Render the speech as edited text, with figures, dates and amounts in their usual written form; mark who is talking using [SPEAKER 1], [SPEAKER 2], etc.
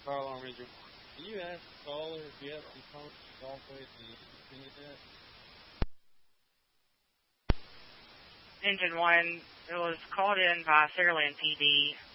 [SPEAKER 1] Fire alarm engine 1. Can you ask the caller if you have some comments software and you can see that?
[SPEAKER 2] Engine 1, it was called in by Sugarland PD